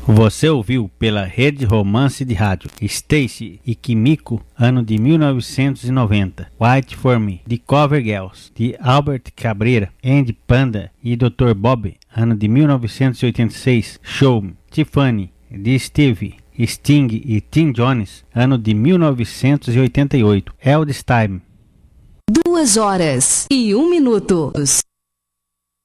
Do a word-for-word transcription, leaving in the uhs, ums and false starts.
Você ouviu pela Rede Romance de Rádio Stacy e Kimiko, ano de mil novecentos e noventa. White for Me, de Cover Girls, de Albert Cabrera, Andy Panda e doutor Bob, ano de mil novecentos e oitenta e seis. Show Me, Tiffany, de Steve, Sting e Tim Jones, ano de mil novecentos e oitenta e oito. Eldest Time. Duas horas e um minuto.